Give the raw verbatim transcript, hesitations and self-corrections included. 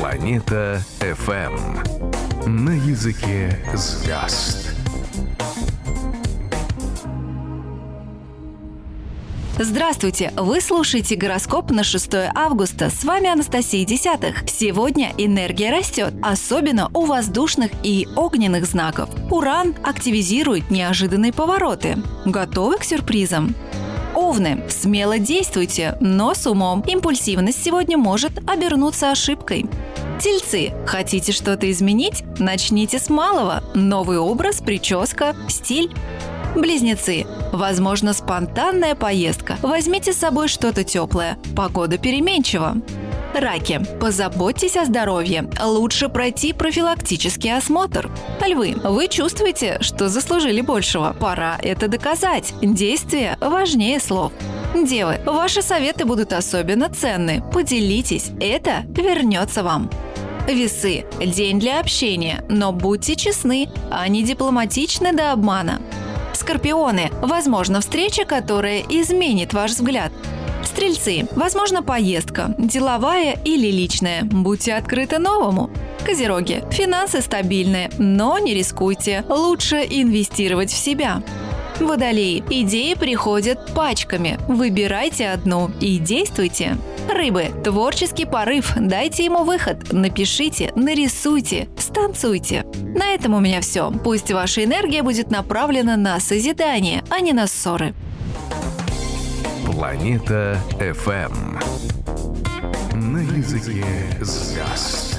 Планета эф эм. На языке звезд. Здравствуйте! Вы слушаете гороскоп на шестое августа. С вами Анастасия Десятых. Сегодня энергия растет, особенно у воздушных и огненных знаков. Уран активизирует неожиданные повороты. Готовы к сюрпризам? Овны, смело действуйте, но с умом. Импульсивность сегодня может обернуться ошибкой. Тельцы, хотите что-то изменить? Начните с малого. Новый образ, прическа, стиль. Близнецы, возможно, спонтанная поездка. Возьмите с собой что-то теплое. Погода переменчива. Раки, позаботьтесь о здоровье. Лучше пройти профилактический осмотр. Львы, вы чувствуете, что заслужили большего. Пора это доказать. Действие важнее слов. Девы, ваши советы будут особенно ценны. Поделитесь, это вернется вам. Весы, день для общения, но будьте честны, а не дипломатичны до обмана. Скорпионы, возможно, встреча, которая изменит ваш взгляд. Стрельцы, возможно, поездка, деловая или личная. Будьте открыты новому. Козероги, финансы стабильные, но не рискуйте. Лучше инвестировать в себя. Водолеи, идеи приходят пачками. Выбирайте одну и действуйте. Рыбы, творческий порыв, дайте ему выход. Напишите, нарисуйте, станцуйте. На этом у меня все. Пусть ваша энергия будет направлена на созидание, а не на ссоры. Планета эф эм. На языке звезд.